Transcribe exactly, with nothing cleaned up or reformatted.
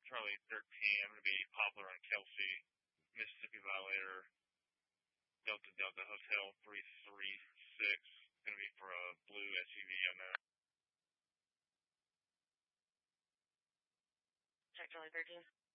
Charlie thirteen. I'm going to be Poplar and Kelsey, Mississippi Violator, Delta Delta Hotel three three six. It's going to be for a blue S U V on that. Check Charlie thirteen.